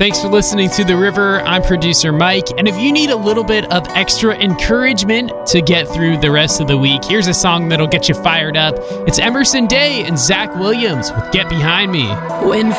Thanks for listening to The River. I'm producer Mike. And if you need a little bit of extra encouragement to get through the rest of the week, here's a song that'll get you fired up. It's Emerson Day and Zach Williams with Get Behind Me. When